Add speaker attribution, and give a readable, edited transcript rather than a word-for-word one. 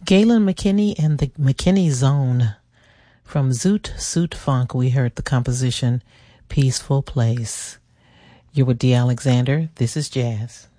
Speaker 1: Galen McKinney and the McKinney Zone. From Zoot Suit Funk, we heard the composition Peaceful Place. You're with D. Alexander. This is Jazz.